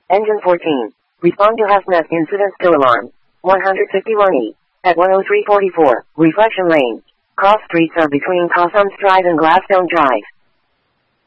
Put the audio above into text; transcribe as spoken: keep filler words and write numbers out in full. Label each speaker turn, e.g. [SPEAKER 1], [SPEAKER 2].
[SPEAKER 1] Engine fourteen. Respond to hazmat incident spill alarm. one fifty-one E. At one oh three forty-four, Reflection Lane. Cross streets are between Cossums Drive and Gladstone Drive.